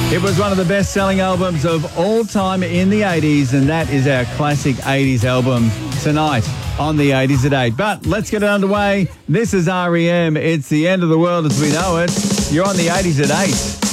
It was one of the best-selling albums of all time in the 80s, and that is our classic 80s album tonight on the 80s at 8. But let's get it underway. This is REM. It's the end of the world as we know it. You're on the 80s at 8.